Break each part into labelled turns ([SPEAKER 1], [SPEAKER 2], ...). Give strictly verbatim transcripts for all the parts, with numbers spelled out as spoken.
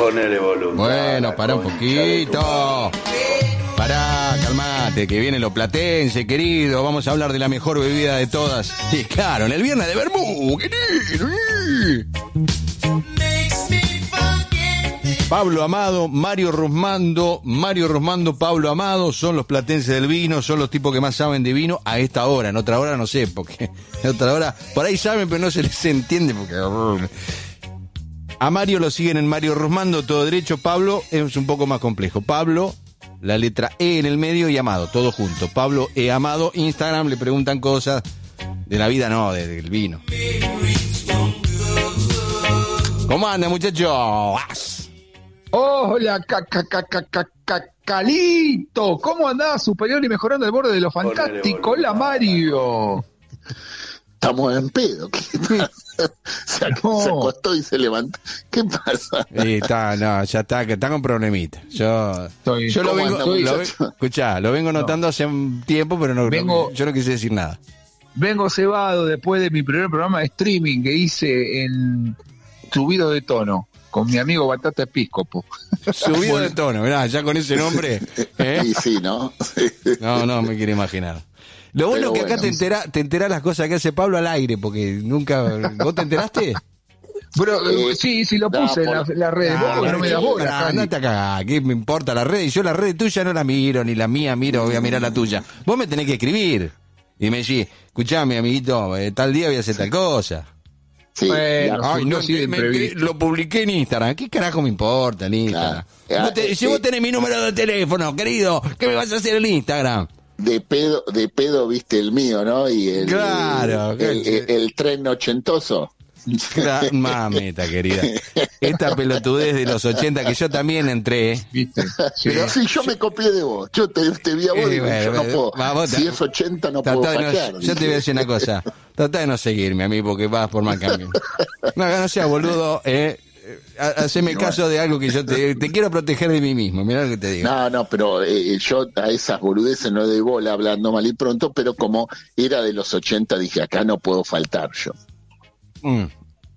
[SPEAKER 1] Ponele volumen.
[SPEAKER 2] Bueno, pará un poquito. Pará, calmate, que viene lo platense, querido. Vamos a hablar de la mejor bebida de todas. Y claro, en el viernes de Bermú, querido. Pablo Amado, Mario Rusmando, Mario Rusmando, Pablo Amado, son los platenses del vino, son los tipos que más saben de vino a esta hora. En otra hora no sé, porque en otra hora, por ahí saben, pero no se les entiende, porque... A Mario lo siguen en Mario Rusmando, todo derecho. Pablo es un poco más complejo. Pablo, la letra E en el medio y Amado, todo junto. Pablo E. Amado, Instagram, le preguntan cosas de la vida, no, de, del vino. ¿Cómo anda, muchachos?
[SPEAKER 3] Hola, Calito. ¿Cómo andás? Superior y mejorando el borde de lo fantástico. Hola, Mario.
[SPEAKER 4] Estamos en pedo. ¿Qué pasa? Se, no. se acostó y se levantó. ¿Qué pasa?
[SPEAKER 2] Sí, está, no, ya está, que está con problemitas. Yo,
[SPEAKER 3] estoy,
[SPEAKER 2] yo lo vengo,
[SPEAKER 3] estoy,
[SPEAKER 2] lo, escuchá, lo vengo notando no. hace un tiempo, pero no,
[SPEAKER 3] vengo,
[SPEAKER 2] no, yo no quise decir nada.
[SPEAKER 3] Vengo cebado después de mi primer programa de streaming que hice en Subido de Tono con mi amigo Batata Episcopo.
[SPEAKER 2] Subido de Tono, mirá, ya con ese nombre. ¿eh?
[SPEAKER 4] Sí, sí, ¿no?
[SPEAKER 2] No, no me quiero imaginar. Lo bueno es que bueno, acá te enterás te entera las cosas que hace Pablo al aire, porque nunca... ¿Vos te enteraste?
[SPEAKER 3] Pero, eh, sí, sí lo puse en no, la, la red.
[SPEAKER 2] Ah,
[SPEAKER 3] vos no me das bola.
[SPEAKER 2] Andate acá, ¿qué me importa la red? Y yo la red tuya no la miro, ni la mía miro, voy a mirar la tuya. Vos me tenés que escribir. Y me decís, escuchame, amiguito, eh, tal día voy a hacer tal cosa.
[SPEAKER 4] Sí,
[SPEAKER 2] bueno, ay, no, me, me, lo publiqué en Instagram. ¿Qué carajo me importa en Instagram? Claro. Vos te, si vos tenés mi número de teléfono, querido, ¿qué me vas a hacer en Instagram?
[SPEAKER 4] De pedo, de pedo viste el mío, ¿no? Y el,
[SPEAKER 2] claro,
[SPEAKER 4] el, el, el, el tren ochentoso.
[SPEAKER 2] Gran mameta, querida. Esta pelotudez de los ochenta que yo también entré. ¿Viste?
[SPEAKER 4] Sí. Pero sí, yo me copié de vos. Yo te, te vi a vos y bueno, yo no puedo. Vamos, si es ochenta no puedo fallar.
[SPEAKER 2] No, yo te voy a decir una cosa. Tratá de no seguirme a mí porque vas por mal camino. No, no seas boludo, eh. Haceme no, caso de algo que yo te, te quiero proteger de mí mismo, mirá lo que te digo.
[SPEAKER 4] No, no, pero eh, yo a esas boludeces no doy bola hablando mal y pronto, pero como era de los ochenta dije, acá no puedo faltar yo. Mm.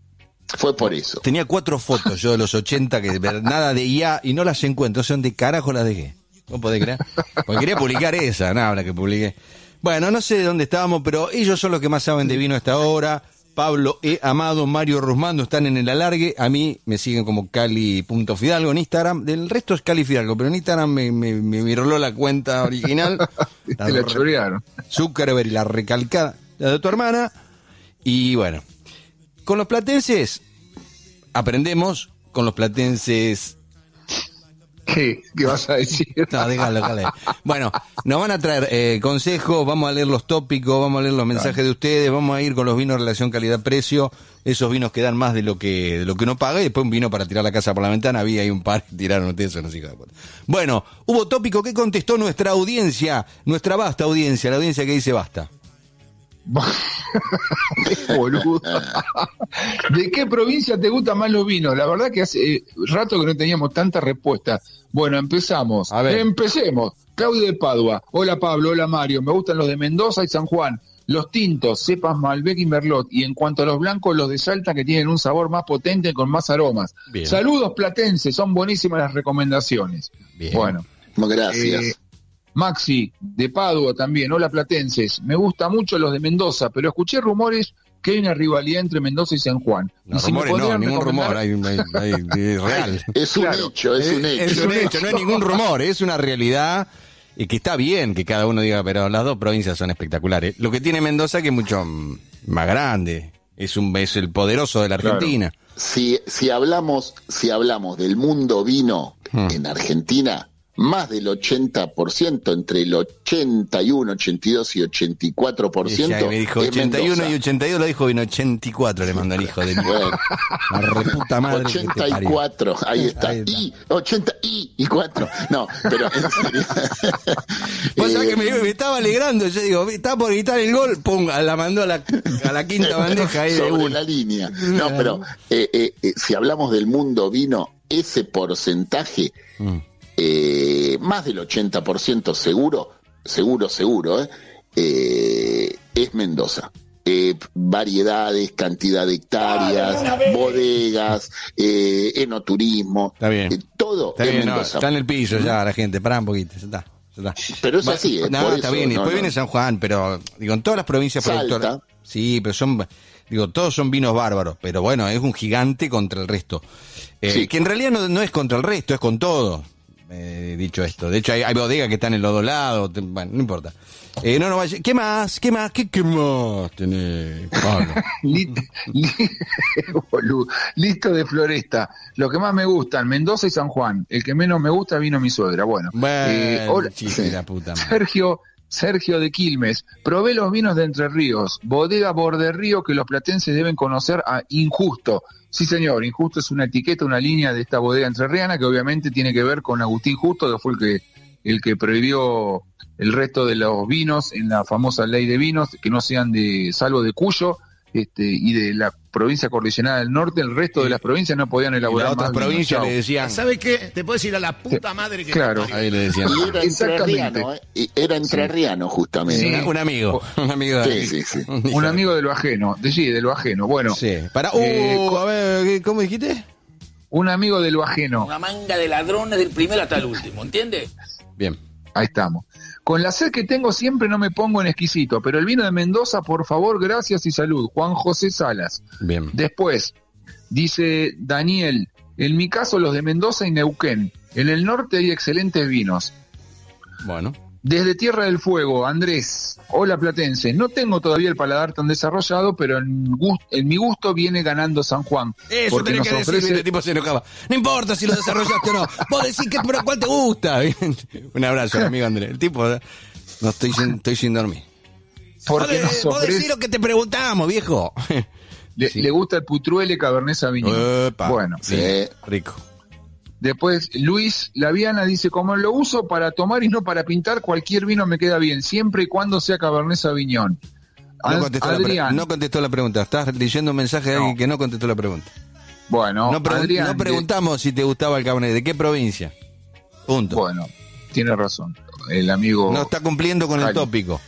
[SPEAKER 4] Fue por eso.
[SPEAKER 2] Tenía cuatro fotos yo de los ochenta que nada de I A y no las encuentro, son de carajo las dejé. ¿Vos podés creer? Porque quería publicar esa, nada, la que publiqué. Bueno, no sé de dónde estábamos, pero ellos son los que más saben de vino hasta ahora. Pablo E. Amado, Mario Rusmando están en el alargue. A mí me siguen como Cali.Fidalgo en Instagram. Del resto es Cali Fidalgo, pero en Instagram me, me, me miroló la cuenta original.
[SPEAKER 3] La, la chorearon.
[SPEAKER 2] Zuckerberg y la recalcada, la de tu hermana. Y bueno, con los platenses aprendemos, con los platenses...
[SPEAKER 3] ¿Qué? ¿Qué vas a decir?
[SPEAKER 2] No, déjalo, déjalo. Bueno, nos van a traer eh, consejos, vamos a leer los tópicos, vamos a leer los mensajes claro. de ustedes, vamos a ir con los vinos relación calidad-precio, esos vinos que dan más de lo que de lo que uno paga, y después un vino para tirar la casa por la ventana, había ahí un par que tiraron ustedes, son los hijos de puta. Bueno, hubo tópico que contestó nuestra audiencia, nuestra vasta audiencia, la audiencia que dice basta.
[SPEAKER 3] Boludo. ¿De qué provincia te gustan más los vinos? La verdad que hace eh, rato que no teníamos tanta respuesta. Bueno, empezamos.
[SPEAKER 2] A ver.
[SPEAKER 3] Empecemos. Claudio de Padua. Hola Pablo, hola Mario. Me gustan los de Mendoza y San Juan. Los tintos, cepas Malbec y Merlot. Y en cuanto a los blancos, los de Salta, que tienen un sabor más potente con más aromas. Bien. Saludos platenses, son buenísimas las recomendaciones.
[SPEAKER 2] Bien.
[SPEAKER 3] Bueno.
[SPEAKER 4] Gracias.
[SPEAKER 3] Eh, Maxi, de Padua también, hola platenses, me gustan mucho los de Mendoza, pero escuché rumores que hay una rivalidad entre Mendoza y San Juan.
[SPEAKER 2] No,
[SPEAKER 3] y si
[SPEAKER 2] rumores
[SPEAKER 3] me
[SPEAKER 2] no, ningún
[SPEAKER 3] recomendar...
[SPEAKER 2] rumor, hay, hay, hay, hay real.
[SPEAKER 4] Es un
[SPEAKER 3] claro.
[SPEAKER 4] hecho, es un hecho.
[SPEAKER 2] Es un hecho, no es ningún rumor, es una realidad y que está bien que cada uno diga, pero las dos provincias son espectaculares. Lo que tiene Mendoza que es mucho más grande, es un es el poderoso de la Argentina.
[SPEAKER 4] Claro. Si, si hablamos, si hablamos del mundo vino hmm. en Argentina, más del ochenta por ciento, entre el ochenta y uno, ochenta y dos y ochenta y cuatro por ciento.
[SPEAKER 2] Y me dijo ochenta y uno y ochenta y dos, lo dijo en ochenta y cuatro, le mandó el hijo de mi bueno, la reputa madre.
[SPEAKER 4] ochenta y cuatro, ahí está. Ahí está. Y ochenta y cuatro. No, pero en serio.
[SPEAKER 2] Vos sabés que me, me estaba alegrando, yo digo, estaba por gritar el gol, pum, la mandó a la, a la quinta bandeja ahí
[SPEAKER 4] sobre
[SPEAKER 2] de uno.
[SPEAKER 4] La línea. No, pero eh, eh, eh, si hablamos del mundo vino, ese porcentaje. Mm. Eh, más del ochenta por ciento seguro, seguro, seguro, eh, eh, es Mendoza. eh, variedades, cantidad de hectáreas, bodegas, eh, enoturismo,
[SPEAKER 2] está bien.
[SPEAKER 4] Eh, todo
[SPEAKER 2] está,
[SPEAKER 4] en
[SPEAKER 2] bien, no,
[SPEAKER 4] Mendoza.
[SPEAKER 2] está en el piso ya la gente, pará un poquito, ya está. Ya está.
[SPEAKER 4] Pero es así, eh,
[SPEAKER 2] no,
[SPEAKER 4] por
[SPEAKER 2] está
[SPEAKER 4] eso,
[SPEAKER 2] bien, y
[SPEAKER 4] no,
[SPEAKER 2] después
[SPEAKER 4] no.
[SPEAKER 2] viene San Juan, pero digo, en todas las provincias
[SPEAKER 4] Salta.
[SPEAKER 2] productoras. Sí, pero son, digo, todos son vinos bárbaros, pero bueno, es un gigante contra el resto. Eh,
[SPEAKER 4] Sí.
[SPEAKER 2] Que en realidad no, no es contra el resto, es con todo. Eh, dicho esto, de hecho hay, hay bodegas que están en los dos lados, te- bueno, no importa. Eh, no, no vaya. ¿Qué más? ¿Qué más? ¿Qué, qué más tenés, Pablo?
[SPEAKER 3] Listo, boludo. Listo de Floresta. Lo que más me gustan, Mendoza y San Juan. El que menos me gusta vino mi suegra. Bueno, eh,
[SPEAKER 2] Bueno,
[SPEAKER 3] hola-
[SPEAKER 2] chiste de la puta madre.
[SPEAKER 3] Sergio, Sergio de Quilmes. Probé los vinos de Entre Ríos. Bodega Borde Río que los platenses deben conocer a Injusto. Sí, señor. Injusto es una etiqueta, una línea de esta bodega entrerriana que obviamente tiene que ver con Agustín Justo, que fue el que el que prohibió el resto de los vinos en la famosa ley de vinos, que no sean de, salvo de Cuyo, este, y de la provincia cordillerana del norte, el resto de las provincias no podían
[SPEAKER 2] Y
[SPEAKER 3] elaborar
[SPEAKER 2] las otras
[SPEAKER 3] más vino.
[SPEAKER 2] provincias
[SPEAKER 3] Chau.
[SPEAKER 2] le decían.
[SPEAKER 1] ¿Sabes qué? Te puedes ir a la puta madre que
[SPEAKER 3] Claro.
[SPEAKER 1] te parió.
[SPEAKER 2] Ahí le decían.
[SPEAKER 4] Y era
[SPEAKER 3] Exactamente.
[SPEAKER 4] entrerriano, eh, y era entrerriano justamente.
[SPEAKER 3] Sí.
[SPEAKER 2] Un, un amigo, un amigo de
[SPEAKER 4] Sí, sí, sí.
[SPEAKER 3] Un amigo de lo ajeno, de sí, de lo ajeno. Bueno,
[SPEAKER 2] Sí. Para, uh,
[SPEAKER 3] Eh,
[SPEAKER 2] a ver, ¿qué- ¿cómo dijiste?
[SPEAKER 3] un amigo de lo ajeno.
[SPEAKER 5] Una manga de ladrones del primero hasta el último, ¿entiendes?
[SPEAKER 2] Bien.
[SPEAKER 3] Ahí estamos. Con la sed que tengo siempre no me pongo en exquisito, pero el vino de Mendoza, por favor, gracias y salud. Juan José Salas.
[SPEAKER 2] Bien.
[SPEAKER 3] Después, dice Daniel, en mi caso los de Mendoza y Neuquén. En el norte hay excelentes vinos.
[SPEAKER 2] Bueno.
[SPEAKER 3] Desde Tierra del Fuego, Andrés, hola Platense. No tengo todavía el paladar tan desarrollado, pero en, gust- en mi gusto viene ganando San Juan.
[SPEAKER 2] Eso
[SPEAKER 3] porque
[SPEAKER 2] tenés
[SPEAKER 3] nos
[SPEAKER 2] que decir,
[SPEAKER 3] ofrece-
[SPEAKER 2] viste, el tipo se enojaba. No importa si lo desarrollaste o no. Vos decís que, pero ¿cuál te gusta? Un abrazo, amigo Andrés. El tipo, no estoy sin, estoy sin dormir.
[SPEAKER 3] porque
[SPEAKER 2] Vos,
[SPEAKER 3] nos
[SPEAKER 2] de- vos
[SPEAKER 3] ofrece-
[SPEAKER 2] decís lo que te preguntamos, viejo.
[SPEAKER 3] le,
[SPEAKER 2] Sí.
[SPEAKER 3] le gusta el Putruele Cabernet Sauvignon.
[SPEAKER 2] Epa.
[SPEAKER 3] Bueno,
[SPEAKER 4] Sí.
[SPEAKER 2] Rico.
[SPEAKER 3] después Luis Laviana dice, como lo uso para tomar y no para pintar, cualquier vino me queda bien, siempre y cuando sea Cabernet Sauvignon.
[SPEAKER 2] No
[SPEAKER 3] Ad-
[SPEAKER 2] contestó, la, pre-
[SPEAKER 3] Adrián,
[SPEAKER 2] no contestó la pregunta. Estás leyendo un mensaje de
[SPEAKER 3] No.
[SPEAKER 2] alguien que no contestó la pregunta.
[SPEAKER 3] bueno,
[SPEAKER 2] No, pregun-
[SPEAKER 3] Adrián,
[SPEAKER 2] no preguntamos si te gustaba el Cabernet. ¿De qué provincia? Punto.
[SPEAKER 3] de- bueno, tiene razón, el amigo
[SPEAKER 2] No está cumpliendo con el
[SPEAKER 3] Cali.
[SPEAKER 2] tópico.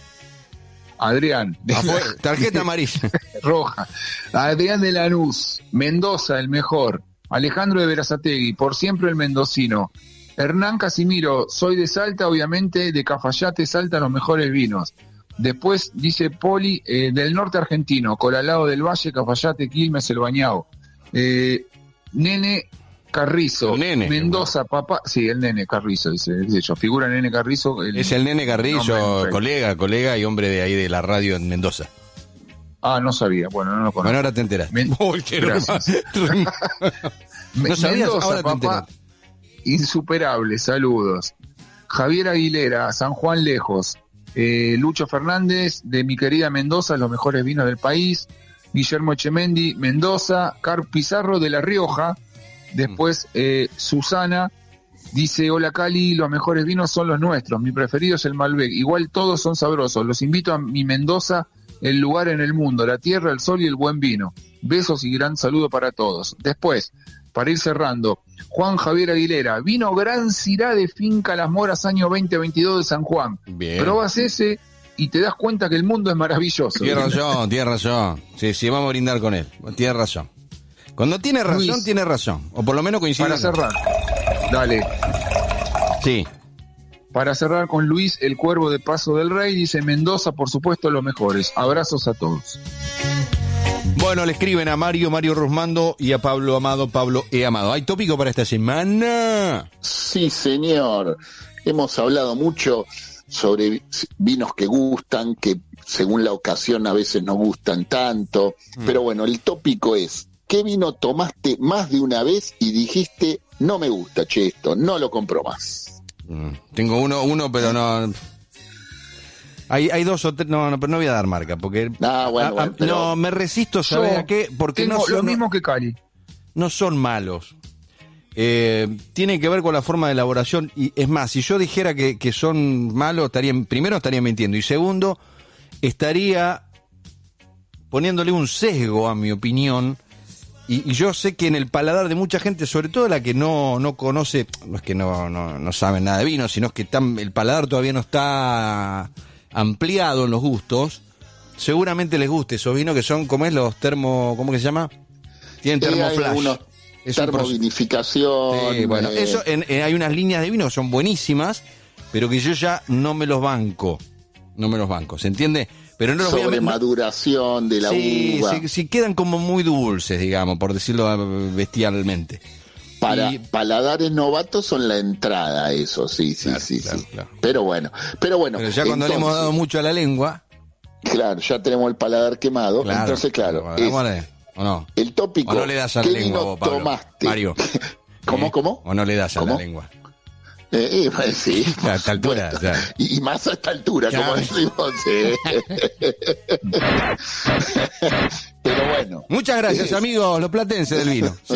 [SPEAKER 3] Adrián, de-
[SPEAKER 2] Afuera, tarjeta amarilla.
[SPEAKER 3] roja. Adrián de Lanús, Mendoza, el mejor. Alejandro de Verazategui, por siempre el mendocino. Hernán Casimiro, soy de Salta, obviamente, de Cafayate, Salta, los mejores vinos. Después dice Poli, eh, del norte argentino, Colalao del Valle, Cafayate, Quilmes, El Bañao. Eh, Nene Carrizo,
[SPEAKER 2] El nene,
[SPEAKER 3] Mendoza, papá. Sí, el Nene Carrizo, dice, dice yo. Figura Nene Carrizo. el-
[SPEAKER 2] Es el nene Carrillo,
[SPEAKER 3] nombre,
[SPEAKER 2] colega, colega y hombre de ahí de la radio en Mendoza.
[SPEAKER 3] Ah, no sabía. Bueno, no lo conozco.
[SPEAKER 2] Bueno, ahora te enteras.
[SPEAKER 3] Men-
[SPEAKER 2] Uy, qué
[SPEAKER 3] Gracias.
[SPEAKER 2] rima.
[SPEAKER 3] Me-
[SPEAKER 2] No sabías,
[SPEAKER 3] Mendoza,
[SPEAKER 2] ahora te
[SPEAKER 3] papá, insuperable, saludos. Javier Aguilera, San Juan Lejos. Eh, Lucho Fernández, de mi querida Mendoza, los mejores vinos del país. Guillermo Echemendi, Mendoza. Car Pizarro, de La Rioja. Después, eh, Susana, dice, hola Cali, los mejores vinos son los nuestros. Mi preferido es el Malbec. Igual todos son sabrosos. Los invito a mi Mendoza, el lugar en el mundo, la tierra, el sol y el buen vino. Besos y gran saludo para todos. Después, para ir cerrando, Juan Javier Aguilera, vino Gran Cirá de Finca Las Moras, año veinte veintidós de San Juan.
[SPEAKER 2] Bien.
[SPEAKER 3] Probas ese y te das cuenta que el mundo es maravilloso.
[SPEAKER 2] Tiene razón, tiene razón. Sí, sí, vamos a brindar con él. Tiene razón. Cuando tiene razón,
[SPEAKER 3] Luis.
[SPEAKER 2] tiene razón. O por lo menos coincide.
[SPEAKER 3] Para cerrar, dale.
[SPEAKER 2] Sí.
[SPEAKER 3] Para cerrar con Luis, el Cuervo de Paso del Rey, dice Mendoza, por supuesto, los mejores. Abrazos a todos.
[SPEAKER 2] Bueno, le escriben a Mario, Mario Rusmando y a Pablo Amado, Pablo E. Amado. ¿Hay tópico para esta semana?
[SPEAKER 4] Sí, señor. Hemos hablado mucho sobre vinos que gustan, que según la ocasión a veces no gustan tanto. Mm. Pero bueno, el tópico es, ¿qué vino tomaste más de una vez y dijiste, no me gusta, che, esto, no lo compro más?
[SPEAKER 2] Mm, tengo uno, uno, pero no... Hay, hay dos o tres, no, no, pero no voy a dar marca, porque...
[SPEAKER 4] Ah, bueno,
[SPEAKER 2] a, a,
[SPEAKER 4] bueno, pero
[SPEAKER 2] no, me resisto, ¿sabes a qué? Porque
[SPEAKER 3] tengo
[SPEAKER 2] no son,
[SPEAKER 3] lo mismo que Cali.
[SPEAKER 2] no son malos. Eh, tiene que ver con la forma de elaboración, y es más, si yo dijera que, que son malos, estaría, primero estaría mintiendo, y segundo, estaría poniéndole un sesgo a mi opinión, y, y yo sé que en el paladar de mucha gente, sobre todo la que no, no conoce, no es que no, no, no saben nada de vino, sino que tan, el paladar todavía no está ampliado en los gustos, seguramente les guste esos vinos que son, ¿cómo es? Los termo, ¿cómo que se llama? Tienen termoflash.
[SPEAKER 4] Es termovinificación.
[SPEAKER 2] Sí, bueno,
[SPEAKER 4] eh...
[SPEAKER 2] eso en, en, hay unas líneas de vino que son buenísimas, pero que yo ya no me los banco. No me los banco, ¿se entiende? Pero no los
[SPEAKER 4] sobre
[SPEAKER 2] voy a...
[SPEAKER 4] maduración de la
[SPEAKER 2] sí,
[SPEAKER 4] uva.
[SPEAKER 2] Sí, sí, quedan como muy dulces, digamos, por decirlo bestialmente.
[SPEAKER 4] Para
[SPEAKER 2] y...
[SPEAKER 4] paladares novatos son la entrada, eso, sí, sí,
[SPEAKER 2] claro,
[SPEAKER 4] sí,
[SPEAKER 2] claro,
[SPEAKER 4] sí.
[SPEAKER 2] Claro.
[SPEAKER 4] Pero bueno, pero bueno.
[SPEAKER 2] Pero ya cuando entonces, le hemos dado mucho a la lengua.
[SPEAKER 4] Claro, ya tenemos el paladar quemado. Claro, entonces, claro.
[SPEAKER 2] claro es, ¿o no?
[SPEAKER 4] El tópico.
[SPEAKER 2] ¿O no le das a la lengua, vos, Pablo?
[SPEAKER 4] Tomaste?
[SPEAKER 2] Mario.
[SPEAKER 4] ¿Cómo,
[SPEAKER 2] ¿Eh?
[SPEAKER 4] cómo?
[SPEAKER 2] ¿O no le das a
[SPEAKER 4] ¿Cómo?
[SPEAKER 2] la lengua?
[SPEAKER 4] Eh, eh, pues, sí.
[SPEAKER 2] A esta altura.
[SPEAKER 4] Bueno,
[SPEAKER 2] ya.
[SPEAKER 4] y, y más a esta altura, claro. Como decimos. Eh. Pero bueno.
[SPEAKER 2] Muchas gracias, eh. amigos, los platenses del vino. Sí.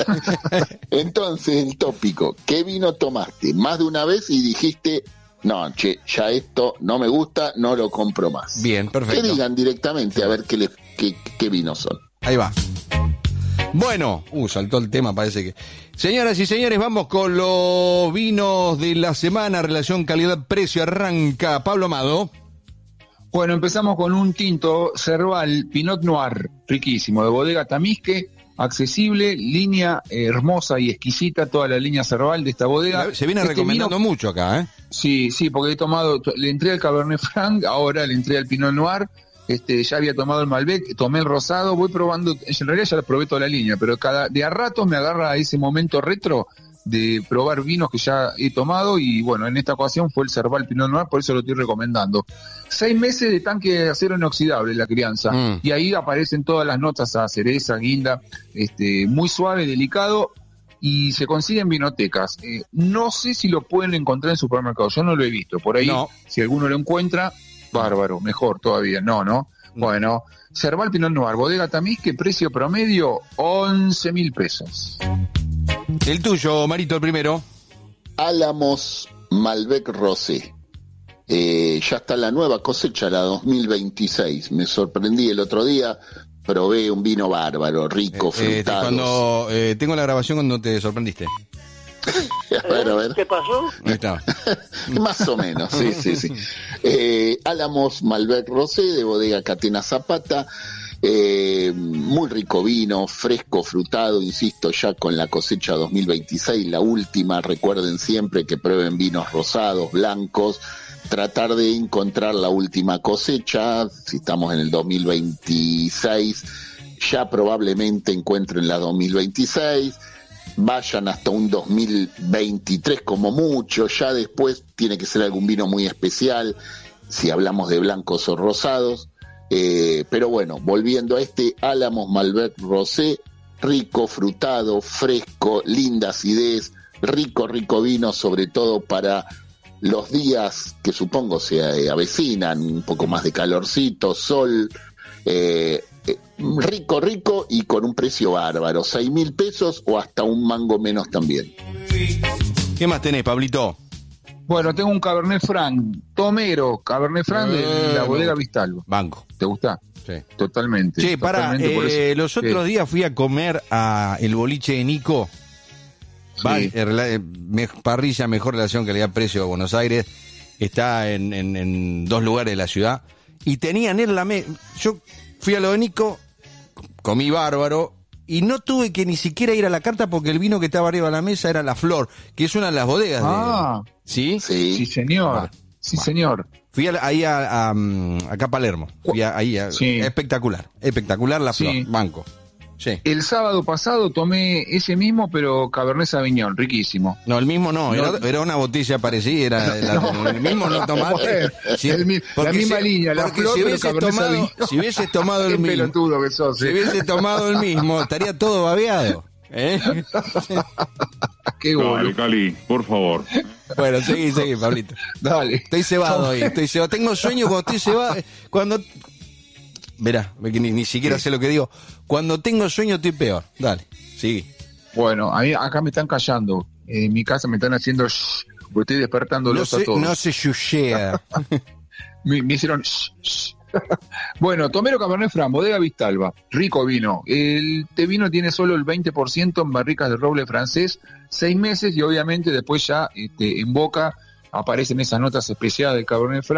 [SPEAKER 4] Entonces, el tópico. ¿Qué vino tomaste más de una vez y dijiste, no, che, ya esto no me gusta, no lo compro más?
[SPEAKER 2] Bien, perfecto.
[SPEAKER 4] Que digan directamente a ver qué, les, qué, qué vinos son.
[SPEAKER 2] Ahí va. Bueno, uh, saltó el tema, parece que... Señoras y señores, vamos con los vinos de la semana, relación calidad-precio, arranca Pablo Amado.
[SPEAKER 3] Bueno, empezamos con un tinto Cerval Pinot Noir, riquísimo, de bodega Tamisque, accesible, línea hermosa y exquisita, toda la línea Cerval de esta bodega.
[SPEAKER 2] Se viene este recomendando vino... mucho acá, ¿eh?
[SPEAKER 3] Sí, sí, porque he tomado, le entré al Cabernet Franc, ahora le entré al Pinot Noir. Este, ya había tomado el Malbec, tomé el rosado, voy probando, en realidad ya probé toda la línea, pero cada de a ratos me agarra ese momento retro de probar vinos que ya he tomado y bueno, en esta ocasión fue el Cerval Pinot Noir, por eso lo estoy recomendando. Seis meses de tanque de acero inoxidable la crianza, mm. y ahí aparecen todas las notas a cereza, guinda, este, muy suave, delicado, y se consigue en vinotecas. Eh, no sé si lo pueden encontrar en supermercados, yo no lo he visto, por ahí, no. Si alguno lo encuentra... Bárbaro, mejor todavía, no, ¿no? Bueno, Cerval Pinot Noir, bodega Tamisque, precio promedio, once mil pesos.
[SPEAKER 2] El tuyo, Marito, el primero.
[SPEAKER 4] Álamos Malbec Rosé. Eh, ya está la nueva cosecha, la dos mil veintiséis. Me sorprendí el otro día, probé un vino bárbaro, rico,
[SPEAKER 2] eh,
[SPEAKER 4] frutado.
[SPEAKER 2] Eh, cuando eh, tengo la grabación cuando te sorprendiste.
[SPEAKER 4] A ver, a ver.
[SPEAKER 5] ¿Qué pasó?
[SPEAKER 2] Ahí está.
[SPEAKER 4] Más o menos, sí, sí, sí. Eh, Álamos Malbec Rosé de bodega Catena Zapata. Eh, muy rico vino, fresco, frutado, insisto, ya con la cosecha dos mil veintiséis, la última. Recuerden siempre que prueben vinos rosados, blancos. Tratar de encontrar la última cosecha. Si estamos en el dos mil veintiséis, ya probablemente encuentren la dos mil veintiséis. Vayan hasta un dos mil veintitrés como mucho, ya después tiene que ser algún vino muy especial, si hablamos de blancos o rosados, eh, pero bueno, volviendo a este Álamos Malbec Rosé, rico, frutado, fresco, linda acidez, rico, rico vino, sobre todo para los días que supongo se avecinan, un poco más de calorcito, sol, eh, rico, rico y con un precio bárbaro, seis mil pesos o hasta un mango menos también.
[SPEAKER 2] ¿Qué más tenés, Pablito?
[SPEAKER 3] Bueno, tengo un Cabernet Franc, Tomero, Cabernet Franc eh, de la bodega Vistalba.
[SPEAKER 2] Banco.
[SPEAKER 3] ¿Te gusta?
[SPEAKER 2] Sí.
[SPEAKER 3] Totalmente.
[SPEAKER 2] Che, para, eh, los otros sí. días fui a comer a el boliche de Nico. Sí. Va, eh, me, parrilla, mejor relación calidad-precio de Buenos Aires. Está en, en, en dos lugares de la ciudad. Y tenían en la mesa... Yo fui a lo de Nico, comí bárbaro, y no tuve que ni siquiera ir a la carta porque el vino que estaba arriba de la mesa era La Flor, que es una de las bodegas.
[SPEAKER 3] Ah,
[SPEAKER 2] de... ¿Sí?
[SPEAKER 3] Sí, sí señor. Bueno, sí, bueno. señor.
[SPEAKER 2] Fui a, ahí a, a, acá a Palermo. Fui a, ahí a, sí. Espectacular, espectacular La Flor, sí. Banco. Sí.
[SPEAKER 3] El sábado pasado tomé ese mismo, pero Cabernet Sauvignon, riquísimo.
[SPEAKER 2] No, el mismo no, no. Era, era una botella parecida, era la, no. El mismo no tomaste.
[SPEAKER 3] Sí, el, la misma
[SPEAKER 2] si,
[SPEAKER 3] línea, la flor,
[SPEAKER 2] si hubieses tomado, si hubieses tomado el mismo,
[SPEAKER 3] que sos,
[SPEAKER 2] si
[SPEAKER 3] eh.
[SPEAKER 2] hubieses tomado el mismo, estaría todo babeado. ¿Eh?
[SPEAKER 3] Qué bueno.
[SPEAKER 6] Dale, Cali, por favor.
[SPEAKER 2] Bueno, seguí, seguí, Pablito.
[SPEAKER 3] Dale.
[SPEAKER 2] Estoy cebado hoy, estoy cebado. Tengo sueño cuando estoy cebado, cuando... Verá, ni, ni siquiera sé lo que digo. Cuando tengo sueño estoy peor. Dale, sigue.
[SPEAKER 3] Bueno, a mí acá me están callando. En mi casa me están haciendo shh, porque estoy despertándolos
[SPEAKER 2] no
[SPEAKER 3] a todos.
[SPEAKER 2] No se yushea.
[SPEAKER 3] me, me hicieron shh, shh. Bueno, Tomero Cabernet Franc, bodega Vistalba. Rico vino. El este vino tiene solo el veinte por ciento en barricas de roble francés, seis meses y obviamente después ya este, en boca aparecen esas notas especiadas del Cabernet Franc.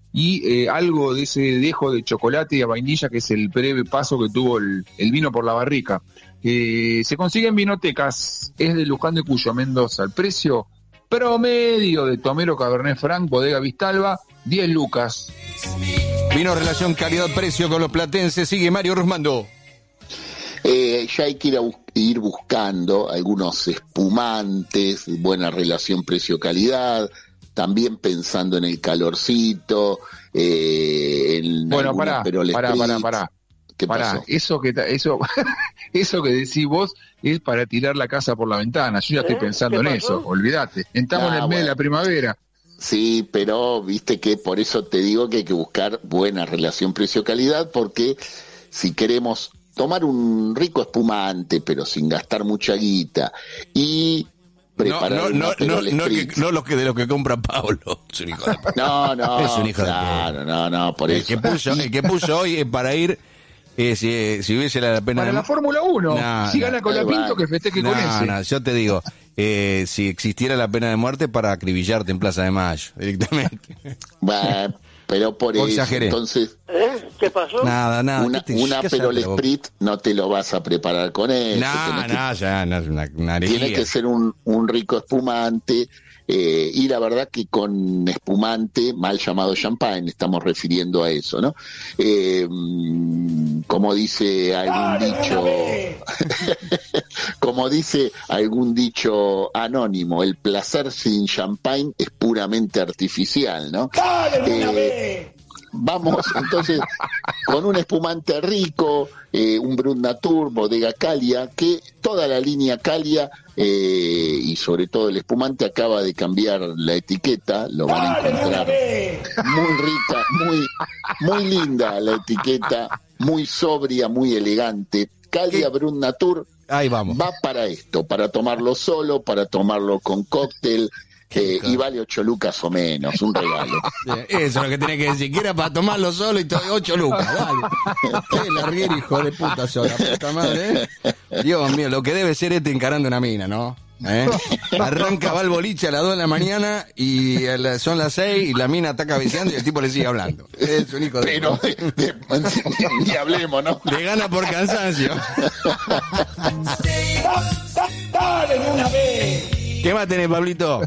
[SPEAKER 3] y eh, algo de ese dejo de chocolate y a vainilla, que es el breve paso que tuvo el, el vino por la barrica. Eh, se consigue en vinotecas, es de Luján de Cuyo, Mendoza. El precio promedio de Tomero Cabernet Franc, Bodega Vistalba, diez lucas.
[SPEAKER 2] Vino relación calidad-precio con los platenses. Sigue Mario Rusmando.
[SPEAKER 4] Eh, ya hay que ir, a bus- ir buscando algunos espumantes, buena relación precio-calidad, también pensando en el calorcito, eh, en
[SPEAKER 3] Bueno,
[SPEAKER 4] algunos
[SPEAKER 3] pará,
[SPEAKER 4] Perol
[SPEAKER 3] pará,
[SPEAKER 4] Spritz.
[SPEAKER 3] pará, pará.
[SPEAKER 4] ¿Qué
[SPEAKER 3] Pará,
[SPEAKER 4] pasó?
[SPEAKER 3] eso que ta- eso eso que decís vos es para tirar la casa por la ventana. Yo ya estoy
[SPEAKER 5] ¿Eh?
[SPEAKER 3] pensando
[SPEAKER 5] ¿Qué
[SPEAKER 3] en
[SPEAKER 5] pasó?
[SPEAKER 3] eso, olvídate. Estamos
[SPEAKER 4] Ah,
[SPEAKER 3] en el mes de
[SPEAKER 4] bueno.
[SPEAKER 3] la primavera.
[SPEAKER 4] Sí, pero viste que por eso te digo que hay que buscar buena relación precio-calidad, porque si queremos tomar un rico espumante, pero sin gastar mucha guita, y
[SPEAKER 2] No,
[SPEAKER 4] preparar
[SPEAKER 2] no,
[SPEAKER 4] una
[SPEAKER 2] no, no,
[SPEAKER 4] Perol
[SPEAKER 2] no,
[SPEAKER 4] Spritz.
[SPEAKER 2] que- no los que de los que compra Pablo. Es un hijo de-
[SPEAKER 4] No, no,
[SPEAKER 2] Es un hijo de
[SPEAKER 4] claro, no, no, por
[SPEAKER 2] el
[SPEAKER 4] eso.
[SPEAKER 2] que puso, el que puso hoy es para ir, eh, si, si hubiese la pena
[SPEAKER 3] Para
[SPEAKER 2] de-
[SPEAKER 3] la Fórmula uno,
[SPEAKER 2] No,
[SPEAKER 3] si
[SPEAKER 2] no.
[SPEAKER 3] gana con la
[SPEAKER 4] Ahí
[SPEAKER 3] Pinto,
[SPEAKER 4] va.
[SPEAKER 3] que festeje
[SPEAKER 2] No,
[SPEAKER 3] con ese.
[SPEAKER 2] no, yo te digo, eh, si existiera la pena de muerte, para acribillarte en Plaza de Mayo, directamente.
[SPEAKER 4] Bueno, pero por
[SPEAKER 2] O
[SPEAKER 4] eso,
[SPEAKER 2] exageré.
[SPEAKER 4] entonces,
[SPEAKER 5] ¿Eh? ¿Qué pasó?
[SPEAKER 2] Nada, nada.
[SPEAKER 4] una,
[SPEAKER 2] ¿qué te-
[SPEAKER 4] una
[SPEAKER 2] cállate
[SPEAKER 4] Perol
[SPEAKER 2] la boca?
[SPEAKER 4] Spritz no te lo vas a preparar con eso.
[SPEAKER 2] No,
[SPEAKER 4] tenés que-
[SPEAKER 2] no, ya, no, es una, una herejía.
[SPEAKER 4] tiene que ser un, un rico espumante, eh, y la verdad que con espumante, mal llamado champagne, estamos refiriendo a eso, ¿no? Eh, mm, como dice algún dicho, como dice algún dicho anónimo, el placer sin champagne es puramente artificial, ¿no? Eh, Vamos, entonces, con un espumante rico, eh, un Brut Natur, Bodega Calia, que toda la línea Calia, eh, y sobre todo el espumante, acaba de cambiar la etiqueta, lo van a encontrar muy rica, muy, muy linda la etiqueta, muy sobria, muy elegante. Calia Brut Natur
[SPEAKER 2] Ahí vamos.
[SPEAKER 4] va para esto, para tomarlo solo, para tomarlo con cóctel, eh, y vale ocho lucas o menos, un regalo.
[SPEAKER 2] Eso es lo que tenés que decir, que era para tomarlo solo y todo, ocho lucas, dale. Qué larguero, hijo de puta, sola, puta madre, ¿eh? Dios mío, lo que debe ser este encarando una mina, ¿no? ¿Eh? Arranca, va al boliche a las dos de la mañana y a la- son las seis y la mina está cabeceando y el tipo le sigue hablando. Es un hijo de
[SPEAKER 4] Pero de- de- ni hablemos, ¿no?
[SPEAKER 2] le gana por cansancio.
[SPEAKER 5] ¡Dale una vez!
[SPEAKER 2] ¿Qué más tenés, Pablito?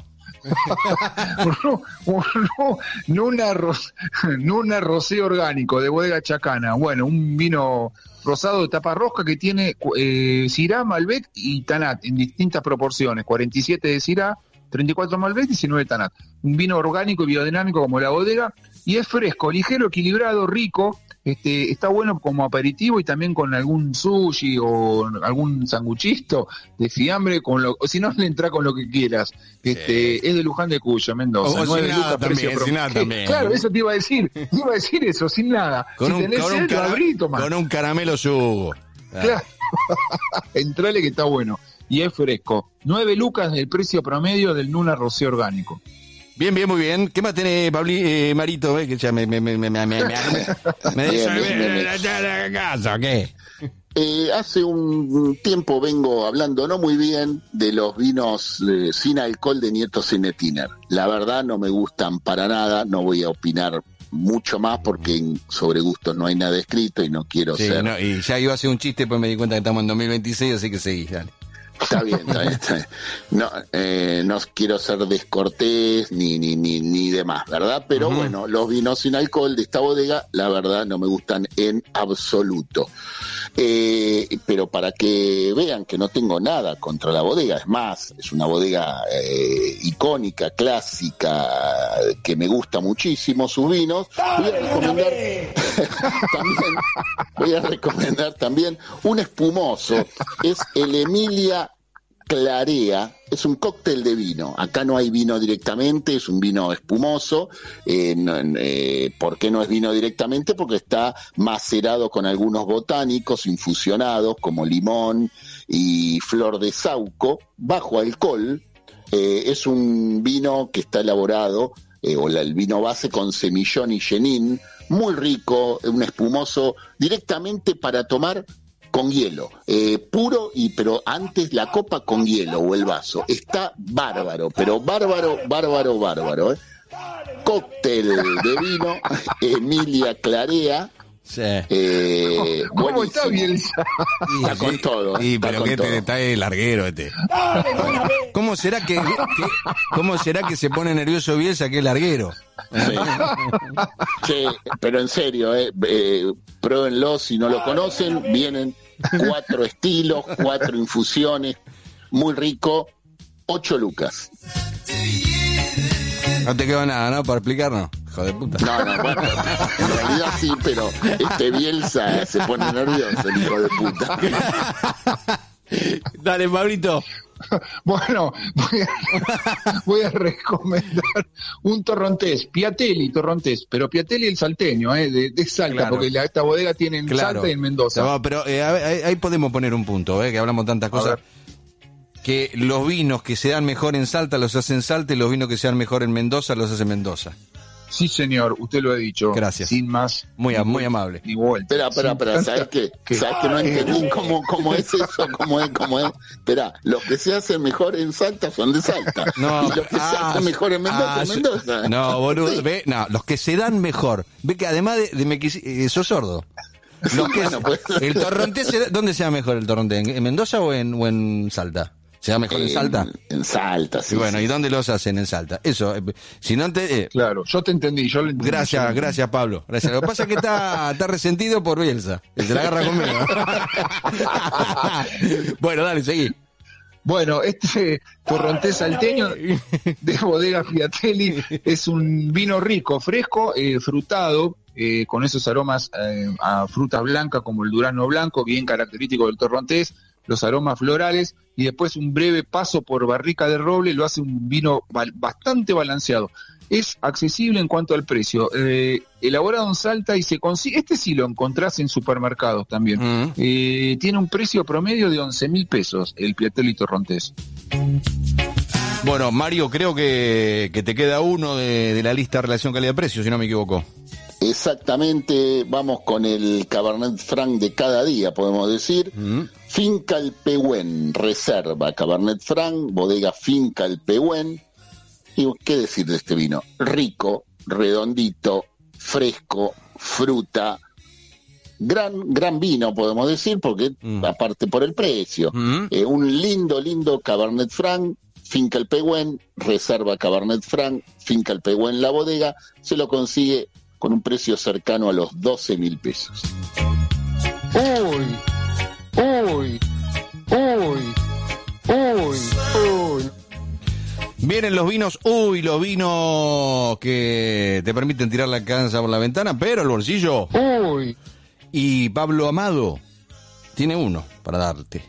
[SPEAKER 3] Nuna, ros, Nuna Rosé Orgánico de Bodega Chacana. Bueno, un vino rosado de tapa rosca que tiene eh, Syrah, Malbec y Tanat en distintas proporciones. cuarenta y siete de Syrah, treinta y cuatro Malbec, diecinueve Tanat. Un vino orgánico y biodinámico como la bodega, y es fresco, ligero, equilibrado, rico. Este, está bueno como aperitivo y también con algún sushi o algún sanguchito de fiambre, con lo, o si no le entra con lo que quieras. Este, es de Luján de Cuyo, Mendoza.
[SPEAKER 2] O- o
[SPEAKER 3] nueve
[SPEAKER 2] sin nada
[SPEAKER 3] lucas, precio
[SPEAKER 2] también,
[SPEAKER 3] pro-
[SPEAKER 2] sin nada
[SPEAKER 3] Eh,
[SPEAKER 2] también.
[SPEAKER 3] Claro, eso te iba a decir, te iba a decir eso, sin nada.
[SPEAKER 2] Con,
[SPEAKER 3] si
[SPEAKER 2] un,
[SPEAKER 3] tenés
[SPEAKER 2] con, un
[SPEAKER 3] sed, lo
[SPEAKER 2] cara-
[SPEAKER 3] abrí y tomá.
[SPEAKER 2] con un caramelo subo.
[SPEAKER 3] Claro. Entrale que está bueno. Y es fresco. Nueve lucas del precio promedio del Nuna Rosé Orgánico.
[SPEAKER 2] Bien, bien, muy bien. ¿Qué más tenés, Pabli, eh, Marito? Eh, que ya me, me, me, me, me, me, me, me
[SPEAKER 4] Bien, bien, bien, bien.
[SPEAKER 2] la casa, ¿qué?
[SPEAKER 4] Eh, hace un tiempo vengo hablando no muy bien de los vinos eh, sin alcohol de Nieto Zenetiner. La verdad no me gustan para nada, no voy a opinar mucho más porque en- sobre gustos no hay nada escrito y no quiero
[SPEAKER 2] Sí,
[SPEAKER 4] ser...
[SPEAKER 2] no, y ya iba a hacer un chiste, pues me di cuenta que estamos en dos mil veintiséis, así que seguí, dale.
[SPEAKER 4] Está bien, está bien, está bien. No, eh, no quiero ser descortés ni, ni, ni, ni demás, ¿verdad? Pero
[SPEAKER 2] Ujú.
[SPEAKER 4] bueno, los vinos sin alcohol de esta bodega, la verdad, no me gustan en absoluto. Eh, pero para que vean que no tengo nada contra la bodega, es más, es una bodega eh, icónica, clásica, que me gusta muchísimo sus vinos, voy a recomendar también, voy a recomendar también un espumoso, es el Emilia Clarea, es un cóctel de vino. Acá no hay vino directamente, es un vino espumoso. Eh, no, eh, ¿Por qué no es vino directamente? Porque está macerado con algunos botánicos infusionados como limón y flor de sauco, bajo alcohol. Eh, es un vino que está elaborado, eh, o la, el vino base con semillón y chenin, muy rico, un espumoso directamente para tomar con hielo, eh, puro, y pero antes la copa con hielo o el vaso. Está bárbaro, pero bárbaro, bárbaro, bárbaro. ¿eh? cóctel de vino, Emilia Clarea.
[SPEAKER 2] Sí.
[SPEAKER 4] Eh,
[SPEAKER 3] ¿Cómo
[SPEAKER 4] buenísimo.
[SPEAKER 3] está Bielsa?
[SPEAKER 4] Está con todo.
[SPEAKER 2] Y
[SPEAKER 4] está
[SPEAKER 2] pero
[SPEAKER 4] con
[SPEAKER 2] que
[SPEAKER 4] todo.
[SPEAKER 2] te, está el larguero este.
[SPEAKER 5] Dale, de una vez.
[SPEAKER 2] ¿Cómo será que, que- cómo será que se pone nervioso Bielsa que es larguero?
[SPEAKER 4] Sí. Sí, pero en serio, eh, eh, pruébenlo si no lo conocen. Vienen cuatro estilos, cuatro infusiones, muy rico, ocho lucas.
[SPEAKER 2] No te quedó nada, ¿no? Para explicarnos. Hijo de puta.
[SPEAKER 4] No, no, bueno, en realidad sí, pero este Bielsa se pone nervioso, el hijo de puta.
[SPEAKER 2] Dale, Pablito.
[SPEAKER 3] Bueno, voy a, voy a recomendar un torrontés, Piatelli torrontés, pero Piatelli el salteño, eh, de, de Salta,
[SPEAKER 2] Claro.
[SPEAKER 3] porque la, esta bodega tiene en
[SPEAKER 2] Claro.
[SPEAKER 3] Salta y en Mendoza.
[SPEAKER 2] No, pero eh, a ver, ahí, ahí podemos poner un punto, eh, que hablamos tantas cosas.
[SPEAKER 3] ver.
[SPEAKER 2] Que los vinos que se dan mejor en Salta los hacen Salta y los vinos que se dan mejor en Mendoza los hace Mendoza.
[SPEAKER 3] Sí, señor, usted lo ha dicho.
[SPEAKER 2] Gracias.
[SPEAKER 3] Sin más.
[SPEAKER 2] Muy,
[SPEAKER 3] ni
[SPEAKER 2] muy
[SPEAKER 3] vuelta,
[SPEAKER 2] amable.
[SPEAKER 3] Ni vuelta.
[SPEAKER 4] Espera, espera,
[SPEAKER 3] Sin
[SPEAKER 4] espera,
[SPEAKER 3] tanta-
[SPEAKER 4] ¿sabes qué?
[SPEAKER 3] ¿Qué?
[SPEAKER 4] ¿Sabes que no entendí cómo, cómo es eso? ¿Cómo es? ¿Cómo es? Espera, los que se hacen mejor en Salta son de Salta.
[SPEAKER 2] No,
[SPEAKER 4] y los que se
[SPEAKER 2] ah,
[SPEAKER 4] hacen mejor en Mendoza,
[SPEAKER 2] ah,
[SPEAKER 4] en Mendoza.
[SPEAKER 2] No, boludo,
[SPEAKER 4] Sí.
[SPEAKER 2] ve, no, los que se dan mejor. Ve que además de, de me quisi- eh, sos sordo. Los que
[SPEAKER 4] Bueno, pues.
[SPEAKER 2] el torrontés, se da- ¿dónde se da mejor el torrontés? ¿En, en Mendoza o en, o en Salta? ¿Se da mejor en Salta?
[SPEAKER 4] En Salta, sí.
[SPEAKER 2] Y bueno,
[SPEAKER 4] sí.
[SPEAKER 2] ¿y dónde los hacen en Salta? Eso, eh, si no te... eh,
[SPEAKER 3] Claro, yo te entendí. Yo lo entendí, yo lo
[SPEAKER 2] gracias,
[SPEAKER 3] entendí.
[SPEAKER 2] gracias Pablo. Gracias. Lo que pasa es que está, está resentido por Bielsa. Que se la agarra conmigo. Bueno, dale, seguí.
[SPEAKER 3] Bueno, este torrontés salteño de bodega Piatelli es un vino rico, fresco, eh, frutado, eh, con esos aromas eh, a frutas blancas como el durazno blanco, bien característico del torrontés, los aromas florales, y después un breve paso por barrica de roble lo hace un vino ba- bastante balanceado. Es accesible en cuanto al precio, eh, elaborado en Salta y se consigue, este sí lo encontrás en supermercados también.
[SPEAKER 2] Mm.
[SPEAKER 3] Eh, tiene un precio promedio de once mil pesos el Piatelli torrontés.
[SPEAKER 2] Bueno, Mario, creo que, que te queda uno de, de la lista relación calidad-precio, si no me equivoco.
[SPEAKER 4] Exactamente, vamos con el Cabernet Franc de cada día, podemos decir.
[SPEAKER 2] Mm.
[SPEAKER 4] Finca El Pehuen, reserva Cabernet Franc, bodega Finca El Pehuen. Y qué decir de este vino, rico, redondito, fresco, fruta, gran gran vino podemos decir, porque
[SPEAKER 2] Mm.
[SPEAKER 4] aparte por el precio,
[SPEAKER 2] Mm.
[SPEAKER 4] eh, un lindo lindo Cabernet Franc, Finca El Pehuen, reserva Cabernet Franc, Finca El Pehuen la bodega, se lo consigue con un precio cercano a los doce mil pesos.
[SPEAKER 3] Uy, uy, uy, uy, uy.
[SPEAKER 2] Vienen los vinos, uy, los vinos que te permiten tirar la cansa por la ventana, pero el bolsillo.
[SPEAKER 3] Uy.
[SPEAKER 2] Y Pablo Amado tiene uno para darte.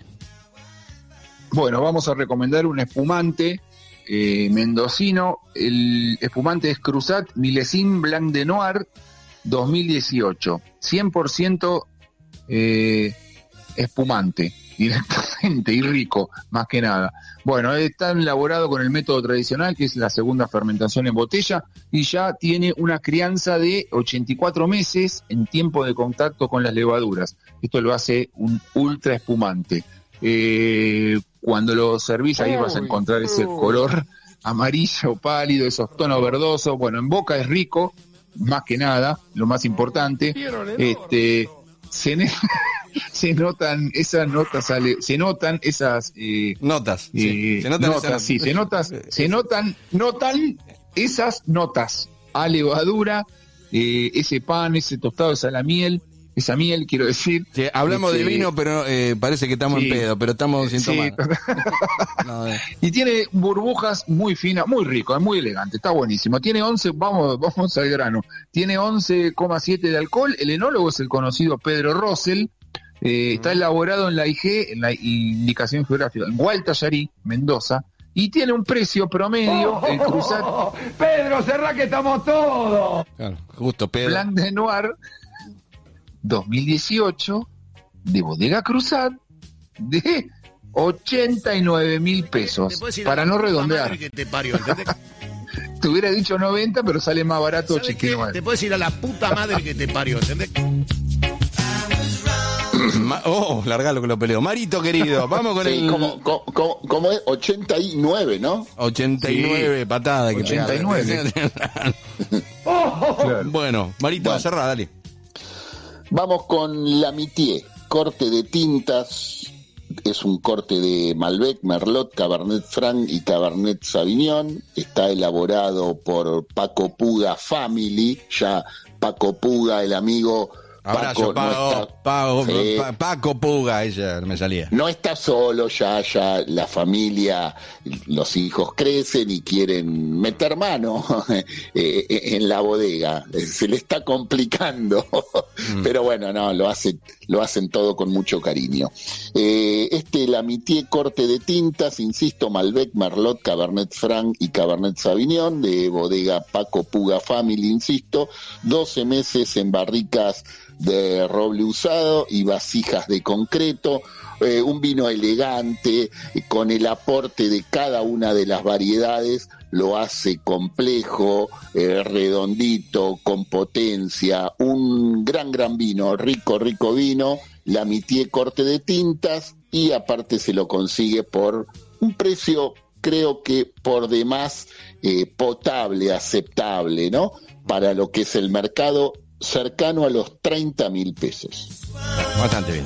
[SPEAKER 3] Bueno, vamos a recomendar un espumante eh, mendocino. El espumante es Cruzat Milésime Blanc de Noir dos mil dieciocho. cien por ciento eh, espumante, directamente, y rico, más que nada. Bueno, está elaborado con el método tradicional, que es la segunda fermentación en botella, y ya tiene una crianza de ochenta y cuatro meses en tiempo de contacto con las levaduras. Esto lo hace un ultra espumante. Eh, cuando lo servís ahí vas a encontrar ese color amarillo pálido, esos tonos verdosos. Bueno, en boca es rico, más que nada, lo más importante. Este, se, ne- se notan esas notas, ale- se notan esas eh,
[SPEAKER 2] Notas.
[SPEAKER 3] eh,
[SPEAKER 2] Sí. Se notan
[SPEAKER 3] notas,
[SPEAKER 2] esas-
[SPEAKER 3] sí, se notas, se notan, notan esas notas a levadura, eh, ese pan, ese tostado, esa la miel, esa miel, quiero decir.
[SPEAKER 2] Sí, hablamos
[SPEAKER 3] Este,
[SPEAKER 2] de vino, pero eh, parece que estamos
[SPEAKER 3] sí.
[SPEAKER 2] en pedo, pero estamos sin
[SPEAKER 3] Sí.
[SPEAKER 2] tomar. No, eh.
[SPEAKER 3] Y tiene burbujas muy finas, muy rico, es muy elegante, está buenísimo. Tiene once, vamos, vamos al grano. Tiene once coma siete de alcohol. El enólogo es el conocido Pedro Rosell. Eh, está elaborado en la I G, en la indicación geográfica, en Gualtallarí, Mendoza. Y tiene un precio promedio, el Cruzat
[SPEAKER 5] Pedro, cerrá que estamos todos.
[SPEAKER 2] Claro, justo Pedro.
[SPEAKER 3] Blanc de Noir dos mil dieciocho de Bodega Cruzat de ochenta y nueve mil pesos.
[SPEAKER 1] Te puedes ir a
[SPEAKER 3] Para
[SPEAKER 1] la
[SPEAKER 3] no
[SPEAKER 1] puta
[SPEAKER 3] redondear.
[SPEAKER 1] madre que te parió, ¿entendés?
[SPEAKER 3] Te hubiera dicho noventa, pero sale más barato
[SPEAKER 1] ¿Sabes qué?
[SPEAKER 3] chiquino.
[SPEAKER 1] Te puedes ir a la puta madre que te parió, ¿entendés?
[SPEAKER 2] Ma- oh, largalo que lo peleo. Marito querido, vamos con
[SPEAKER 4] Sí,
[SPEAKER 2] el...
[SPEAKER 4] como, como, como es ochenta y nueve, ¿no?
[SPEAKER 2] ochenta y nueve
[SPEAKER 3] Sí.
[SPEAKER 2] patadas que
[SPEAKER 3] ochenta y nueve. Claro.
[SPEAKER 2] Bueno, Marito,
[SPEAKER 4] Bueno.
[SPEAKER 2] cerrá, dale.
[SPEAKER 4] Vamos con la Mitié, corte de tintas. Es un corte de Malbec, Merlot, Cabernet Franc y Cabernet Sauvignon. Está elaborado por Paco Puga Family. Ya Paco Puga, el amigo
[SPEAKER 2] Abrazo,
[SPEAKER 4] Paco,
[SPEAKER 2] Paco,
[SPEAKER 4] no está,
[SPEAKER 2] Paco,
[SPEAKER 4] sí,
[SPEAKER 2] Pa- Paco Puga, ella no me salía.
[SPEAKER 4] no está solo, ya, ya la familia, los hijos crecen y quieren meter mano eh, en la bodega. Se le está complicando, mm. pero bueno, no, lo hacen, lo hacen todo con mucho cariño. Eh, este Lamitié corte de tintas, insisto, Malbec, Merlot, Cabernet Franc y Cabernet Sauvignon, de bodega Paco Puga Family, insisto, doce meses en barricas de roble usado y vasijas de concreto, eh, un vino elegante, eh, con el aporte de cada una de las variedades, lo hace complejo, eh, redondito, con potencia, un gran, gran vino, rico, rico vino, Lamitié corte de tintas, y aparte se lo consigue por un precio, creo que por demás eh, potable, aceptable, ¿no? Para lo que es el mercado, cercano a los treinta mil pesos.
[SPEAKER 2] Bastante bien.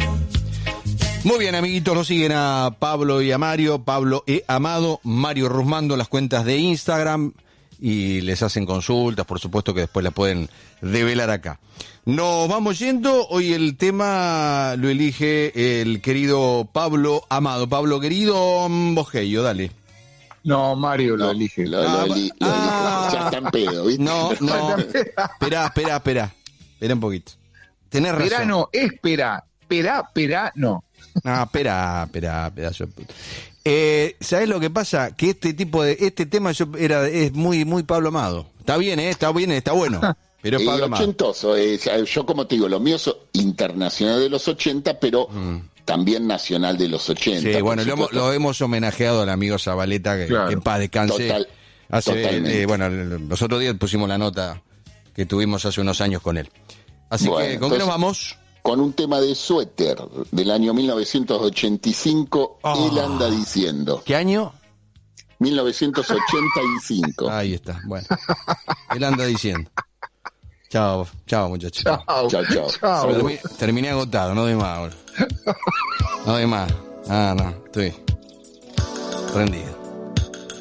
[SPEAKER 2] Muy bien, amiguitos, lo siguen a Pablo y a Mario, Pablo E. Amado, Mario Rusmando, las cuentas de Instagram, y les hacen consultas, por supuesto que después las pueden develar acá. Nos vamos yendo, hoy el tema lo elige el querido Pablo Amado. Pablo querido, Bogello, dale.
[SPEAKER 3] No, Mario lo
[SPEAKER 4] No,
[SPEAKER 3] elige.
[SPEAKER 4] Lo, lo
[SPEAKER 2] Ah,
[SPEAKER 4] eli- lo
[SPEAKER 2] ah.
[SPEAKER 4] eli- ya está en pedo, ¿viste?
[SPEAKER 2] No, no, esperá, esperá, esperá, esperá un poquito. Tenés razón.
[SPEAKER 3] Espera, no, espera, espera, espera, no.
[SPEAKER 2] No, espera, espera, pedazo de puta. Eh, ¿Sabés lo que pasa? Que este tipo de, este tema yo era, es muy, muy Pablo Amado. Está bien, ¿eh? Está bien, está bueno. Pero es
[SPEAKER 4] Eh,
[SPEAKER 2] Pablo Amado.
[SPEAKER 4] ochentoso, eh, yo como te digo, lo mío es internacional de los ochenta, pero
[SPEAKER 2] Mm.
[SPEAKER 4] también nacional de los ochenta.
[SPEAKER 2] Sí, bueno,
[SPEAKER 4] por
[SPEAKER 2] lo hemos,
[SPEAKER 4] supuesto.
[SPEAKER 2] lo hemos homenajeado al amigo Zabaleta, que,
[SPEAKER 3] Claro.
[SPEAKER 2] que en paz descanse.
[SPEAKER 4] Total,
[SPEAKER 2] hace,
[SPEAKER 4] totalmente.
[SPEAKER 2] eh, bueno, los otros días pusimos la nota que tuvimos hace unos años con él. Así
[SPEAKER 4] Bueno,
[SPEAKER 2] que, ¿con qué nos
[SPEAKER 4] entonces-
[SPEAKER 2] vamos?
[SPEAKER 4] Con un tema de Suéter del año mil novecientos ochenta y cinco,
[SPEAKER 2] Oh.
[SPEAKER 4] él anda diciendo.
[SPEAKER 2] ¿Qué año?
[SPEAKER 4] mil novecientos ochenta y cinco.
[SPEAKER 2] Ahí está, bueno. Él anda diciendo. Chao, chao muchachos.
[SPEAKER 3] Chao,
[SPEAKER 4] Chao, chao.
[SPEAKER 3] chao.
[SPEAKER 2] Termi- terminé agotado, no doy más ahora. No doy más. Ah, no, estoy rendido.